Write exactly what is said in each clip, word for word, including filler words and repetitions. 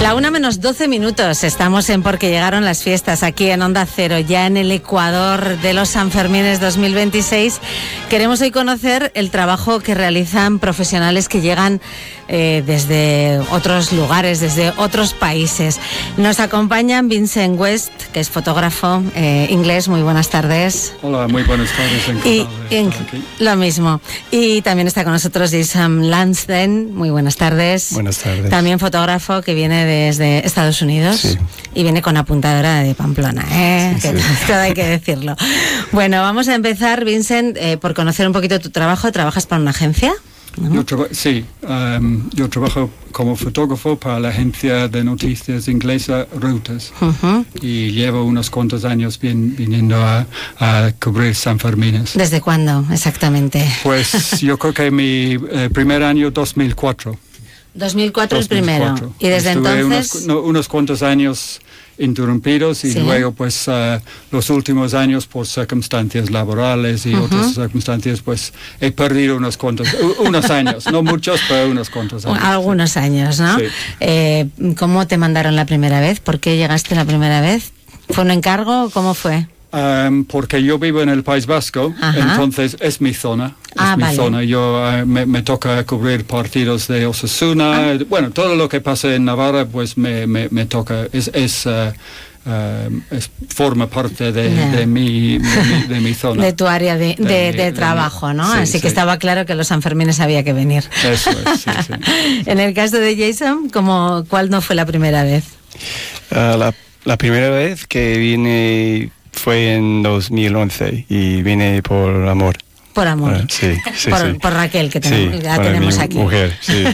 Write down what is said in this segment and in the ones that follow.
La una menos doce minutos, estamos en Porque Llegaron las Fiestas, aquí en Onda Cero, ya en el Ecuador de los Sanfermines dos mil veintiséis. Queremos hoy conocer el trabajo que realizan profesionales que llegan eh, desde otros lugares, desde otros países. Nos acompañan Vincent West, que es fotógrafo eh, inglés. Muy buenas tardes. Hola, muy buenas tardes. Encantado y, de en, estar aquí. Lo mismo. Y también está con nosotros Jason Lansden. Muy buenas tardes. Buenas tardes. También fotógrafo que viene desde Estados Unidos. Sí. Y viene con apuntadora de Pamplona, ¿eh? Sí, que sí. todo hay que decirlo. Bueno, vamos a empezar, Vincent, eh, por conocer un poquito tu trabajo. ¿Trabajas para una agencia? ¿No? Yo traba- sí, um, yo trabajo como fotógrafo para la agencia de noticias inglesa Reuters. Uh-huh. Y llevo unos cuantos años vin- viniendo a, a cubrir Sanfermines. ¿Desde cuándo exactamente? Pues yo creo que mi eh, primer año dos mil cuatro. dos mil cuatro el dos mil cuatro. primero. Y desde Estuve entonces... Unos, no, unos cuantos años interrumpidos y Sí. luego pues uh, los últimos años por circunstancias laborales y Ujú. otras circunstancias pues he perdido unos cuantos, u- unos años, no muchos, pero unos cuantos años. Algunos años, ¿no? Sí. Eh, ¿Cómo te mandaron la primera vez? ¿Por qué llegaste la primera vez? ¿Fue un encargo o cómo fue? Um, porque yo vivo en el País Vasco, Ajá. entonces es mi zona. Es Ah, mi vale. zona. Yo uh, me, me toca cubrir partidos de Osasuna. Ah. Bueno, todo lo que pasa en Navarra, pues me, me, me toca. Es, es, uh, uh, es forma parte de, Ya. de, mi, de, mi, de mi zona. De tu área de, de- De de mi- de mi- trabajo, ¿no? sí, Así que sí. estaba claro que los Sanfermines había que venir. Eso es, sí, sí. En el caso de Jason, ¿cómo, ¿cuál no fue la primera vez? Ah, la, la primera vez que vine fue en dos mil once y vine por amor. Por amor. Ah, sí, sí, por, sí. por Raquel, que Sí, tenemos, la por tenemos mi aquí. mujer, sí.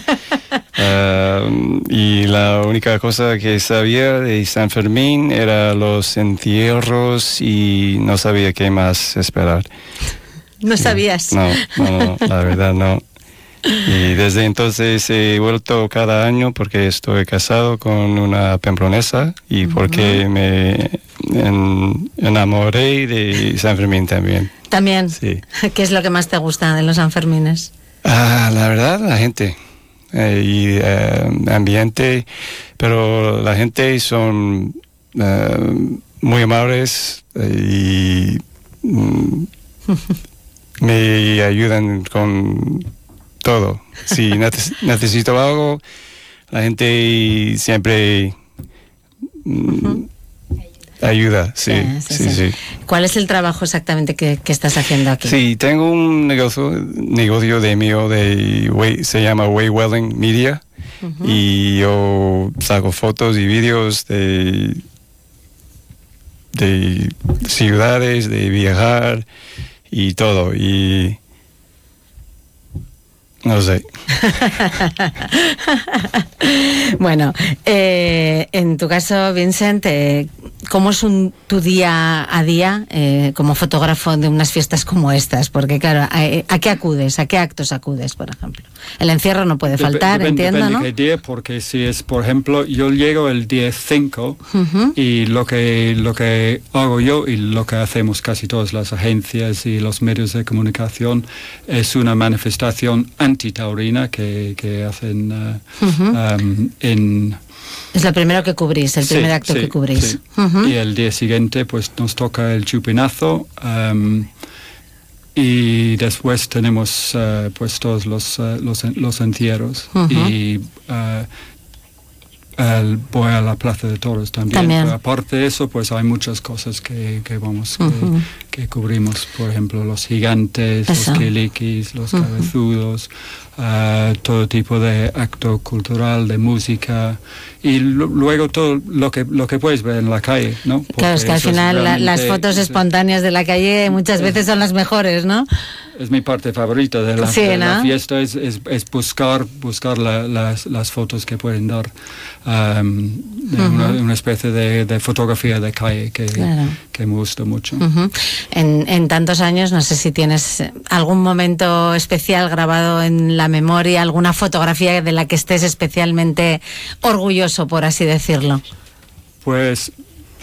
Ah, y la única cosa que sabía de San Fermín era los entierros y no sabía qué más esperar. No sabías. No, no, no, la verdad no. Y desde entonces he vuelto cada año porque estoy casado con una pemplonesa y porque me en- enamoré de San Fermín también. También. Sí. ¿Qué es lo que más te gusta de los Sanfermines? Ah, la verdad, la gente eh, y eh, ambiente, pero la gente son eh, muy amables eh, y mm, me ayudan con todo. Si neces- necesito algo, la gente siempre mm, ayuda. Sí, Sí, sí, sí, sí. sí. ¿Cuál es el trabajo exactamente que, que estás haciendo aquí? Sí, tengo un negocio, negocio de mío, de, Way- se llama Waywelling Media, Ujú. y yo saco fotos y vídeos de, de ciudades, de viajar y todo, y no sé. Bueno, eh, en tu caso, Vincent, eh, ¿cómo es un, tu día a día eh, como fotógrafo de unas fiestas como estas? Porque claro, ¿a, a qué acudes? ¿A qué actos acudes, por ejemplo? El encierro no puede Dep- faltar, depende- entiendo, depende ¿no? qué día, porque si es, por ejemplo, yo llego el día cinco Ujú. y lo que, lo que hago yo y lo que hacemos casi todas las agencias y los medios de comunicación es una manifestación antitaurina que, que hacen uh, Ujú. um, en... Es lo primero que cubrís, el Sí, primer acto sí, que cubrís. sí. Ujú. Y el día siguiente pues nos toca el chupinazo um, y después tenemos uh, pues todos los, uh, los, en- los entierros. Ujú. Y uh, el- voy a la Plaza de Toros también. También. Pero aparte de eso, pues hay muchas cosas que, que vamos, que, Ujú. que cubrimos. Por ejemplo, los gigantes, Eso. los quilikis, los Ujú. cabezudos, ah, todo tipo de acto cultural, de música y lu- luego todo lo que lo que puedes ver en la calle, ¿no? Claro, es Porque que al eso es final la- las realmente- fotos es- espontáneas de la calle muchas veces son las mejores, ¿no? Es mi parte favorita de la, Sí, de la ¿no? fiesta, es, es, es buscar, buscar la- las, las fotos que pueden dar um, de una, Ujú. una especie de, de fotografía de calle que, Claro. que me gusta mucho. Ujú. en, en tantos años, no sé si tienes eh, algún momento especial grabado en la memoria, alguna fotografía de la que estés especialmente orgulloso, por así decirlo. Pues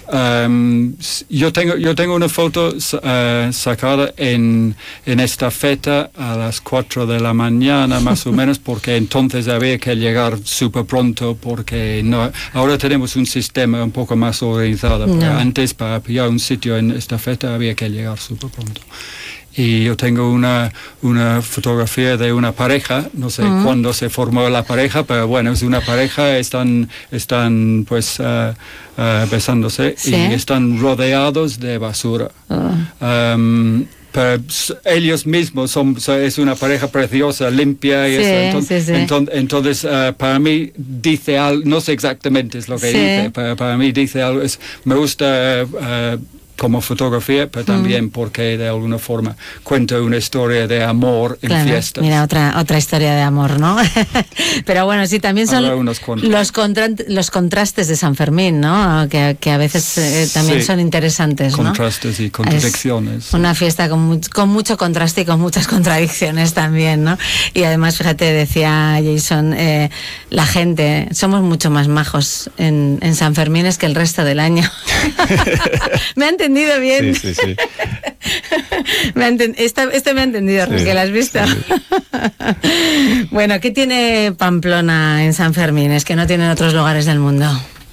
Um, yo tengo yo tengo una foto uh, sacada en, en esta feta a las cuatro de la mañana más o menos, porque entonces había que llegar súper pronto, porque no, ahora tenemos un sistema un poco más organizado, pero no. Antes para pillar un sitio en esta feta había que llegar súper pronto. Y yo tengo una, una fotografía de una pareja, no sé uh-huh. cuándo se formó la pareja, pero bueno, es una pareja, están, están pues uh, uh, besándose, ¿sí? Y están rodeados de basura. Uh. Um, pero ellos mismos son, es una pareja preciosa, limpia, y sí, eso. Entonces, sí, sí. entonces, entonces uh, para mí dice algo, no sé exactamente es lo que sí. dice, pero para mí dice algo, es, me gusta... Uh, como fotografía, pero también mm. porque de alguna forma cuenta una historia de amor en claro, fiestas. Mira, otra otra historia de amor, ¿no? Pero bueno, sí, también son los, contra los contrastes de San Fermín, ¿no? Que, que a veces eh, también sí. son interesantes, ¿no? Contrastes y contradicciones. Es una fiesta con, mu con mucho contraste y con muchas contradicciones también, ¿no? Y además, fíjate, decía Jason, eh, la gente, somos mucho más majos en, en San Fermín es que el resto del año. Me han entendido bien. Sí, sí, sí. me ha esta, este me ha entendido, sí, Raquel, ¿has visto? Sí. Bueno, ¿qué tiene Pamplona en San Fermín? Es que no tienen otros lugares del mundo.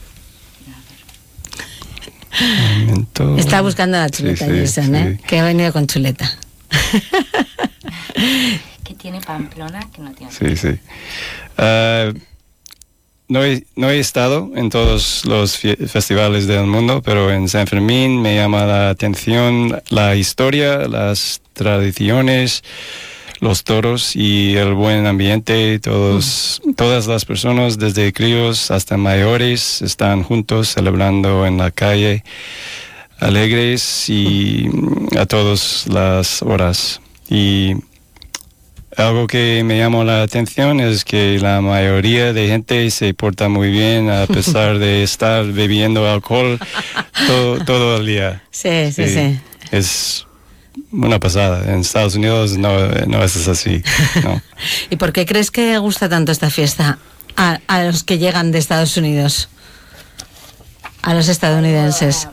Momento. Está buscando la chuleta, sí, sí, Jason, sí. ¿eh? Que ha venido con chuleta. ¿Qué tiene Pamplona que no tiene? Sí, sí. Uh, No he, no he estado en todos los festivales del mundo, pero en San Fermín me llama la atención la historia, las tradiciones, los toros y el buen ambiente. Todos, mm. Todas las personas, desde críos hasta mayores, están juntos celebrando en la calle, alegres y mm. a todas las horas. Y algo que me llamó la atención es que la mayoría de gente se porta muy bien a pesar de estar bebiendo alcohol todo, todo el día. Sí, sí, sí, sí. Es una pasada. En Estados Unidos no, no es así, ¿no? ¿Y por qué crees que gusta tanto esta fiesta a, a los que llegan de Estados Unidos? A los estadounidenses.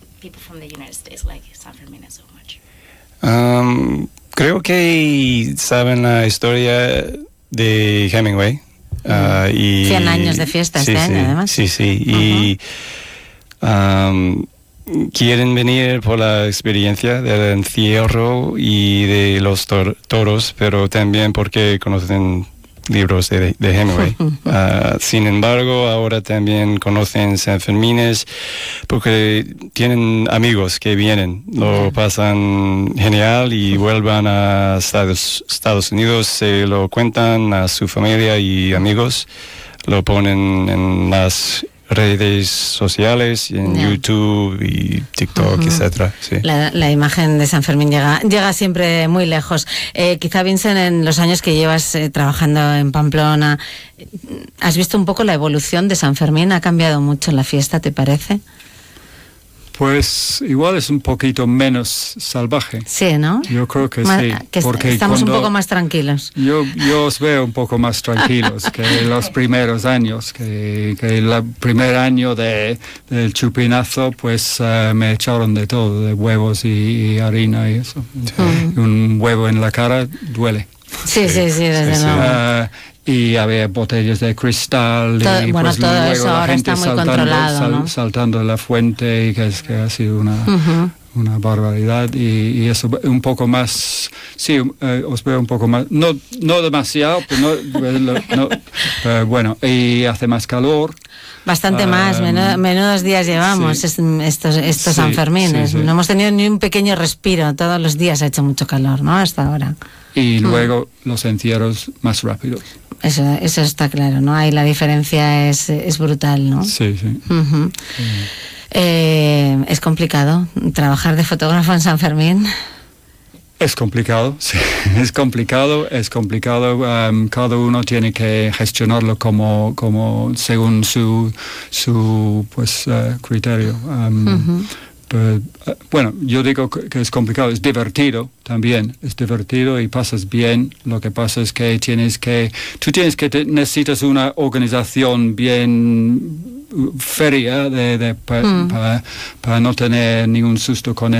Um, Creo que saben la historia de Hemingway. Uh, y, cien años de fiesta este sí, año, sí, además. Sí, sí. Uh-huh. Y um, quieren venir por la experiencia del encierro y de los tor toros, pero también porque conocen libros de, de Hemingway. Uh, sin embargo, ahora también conocen San Fermines porque tienen amigos que vienen, lo pasan genial y vuelvan a Estados, Estados Unidos, se lo cuentan a su familia y amigos, lo ponen en las redes sociales, en yeah. YouTube y TikTok, uh-huh. etcétera. Sí. La, la imagen de San Fermín llega, llega siempre muy lejos. Eh, quizá, Vincent, en los años que llevas eh, trabajando en Pamplona, ¿has visto un poco la evolución de San Fermín? ¿Ha cambiado mucho la fiesta, te parece? Pues igual es un poquito menos salvaje. Sí, ¿no? Yo creo que más, sí. Que porque estamos un poco más tranquilos. Yo, yo os veo un poco más tranquilos que los primeros años. Que, que el primer año de, del chupinazo, pues uh, me echaron de todo, de huevos y, y harina y eso. Sí. Un huevo en la cara duele. Sí, sí, sí, desde sí, luego. Uh, y había botellas de cristal todo, y bueno, pues todo luego eso la ahora gente está muy saltando, controlado, sal, ¿no? saltando de la fuente, y que, es, que ha sido una, uh-huh. una barbaridad, y, y eso un poco más, sí, eh, os veo un poco más, no, no demasiado, pero, no, no, pero bueno, y hace más calor. Bastante um, más, menudo, menudos días llevamos sí. estos, estos sí, Sanfermines. Sí, sí. No hemos tenido ni un pequeño respiro, todos los días ha hecho mucho calor, ¿no? Hasta ahora. Y mm. luego los encierros más rápidos. Eso, eso está claro, ¿no? Ahí la diferencia es, es brutal, ¿no? Sí, sí. Uh-huh. sí. Eh, ¿Es complicado trabajar de fotógrafo en San Fermín? Es complicado, sí, es complicado, es complicado. Um, cada uno tiene que gestionarlo como, como según su, su pues, uh, criterio. Um, uh-huh. pero, bueno, yo digo que es complicado, es divertido también, es divertido y pasas bien. Lo que pasa es que tienes que, tú tienes que, te, necesitas una organización bien feria de, de, pa, mm. para, para no tener ningún susto con